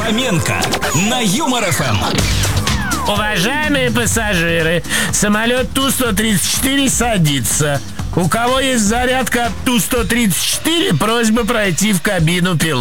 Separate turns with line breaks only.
Фоменко на Юмор ФМ.
Уважаемые пассажиры, самолет Ту-134 садится. У кого есть зарядка от Ту-134, просьба пройти в кабину пилота.